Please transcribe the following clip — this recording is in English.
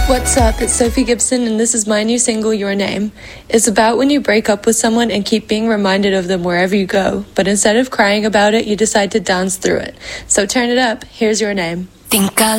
What's up? It's Sophie Gibson, and this is my new single, Your Name. It's about when you break up with someone and keep being reminded of them wherever you go, but instead of crying about it, you decide to dance through it. So turn it up. Here's Your Name. Think I